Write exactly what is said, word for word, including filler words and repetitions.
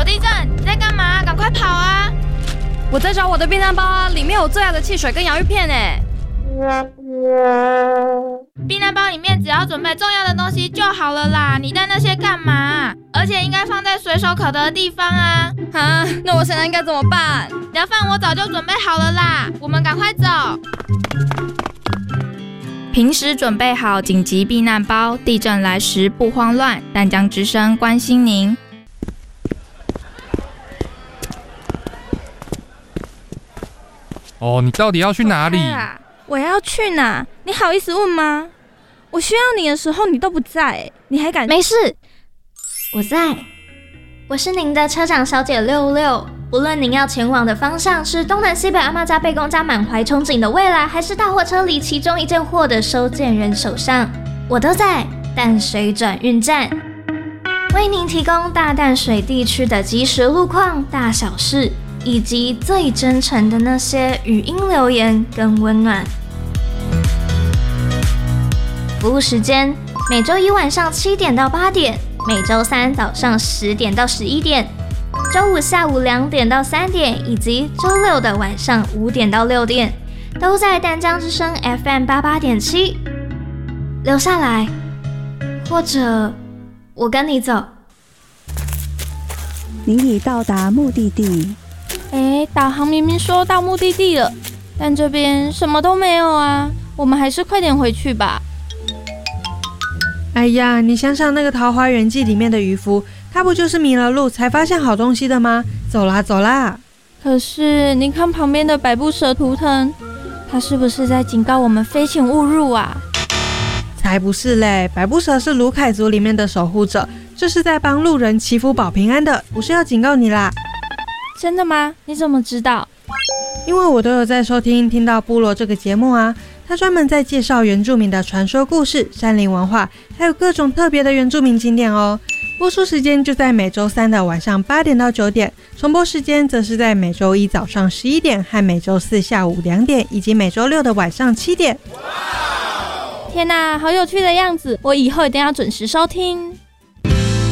有地震！你在干嘛？赶快跑啊！ 我在找我的避难包啊，里面有最爱的汽水跟洋芋片哎。 避难包里面只要准备重要的东西就好了啦，你带那些干嘛？而且应该放在随手可得的地方啊！ 啊，那我现在应该怎么办？ 凉饭我早就准备好了啦，我们赶快走。平时准备好紧急避难包，地震来时不慌乱。淡江之声关心您。 哦，你到底要去哪里？ 我要去哪？你好意思问吗？我需要你的时候你都不在，你还敢？ 没事，我在。我是您的车长小姐六六。无论您要前往的方向是东南西北阿嬷家、贝公家满怀憧憬的未来，还是大货车里其中一件货的收件人手上，我都在淡水转运站，为您提供大淡水地区的即时路况、大小事，以及最真诚的那些语音留言跟温暖。服务时间：每周一晚上七点到八点，每周三早上十点到十一点，周五下午两点到三点，以及周六的晚上五点到六点，都在淡江之声 F M 八八点七。留下来，或者我跟你走。 您已到达目的地。 哎，导航明明说到目的地了，但这边什么都没有啊！我们还是快点回去吧。 哎呀，你想想那个《桃花源记》里面的渔夫，他不就是迷了路才发现好东西的吗？走啦走啦！ 可是你看旁边的百步蛇图腾，他是不是在警告我们飞行勿入啊？ 才不是嘞！百步蛇是卢凯族里面的守护者，这是在帮路人祈福保平安的，不是要警告你啦。 真的吗？你怎么知道？ 因为我都有在收听听到部落这个节目啊，他专门在介绍原住民的传说故事、山林文化，还有各种特别的原住民景点哦。播出时间就在每周三的晚上八点到九点，重播时间则是在每周一早上十一点和每周四下午两点，以及每周六的晚上七点。 天哪，好有趣的样子！我以后一定要准时收听。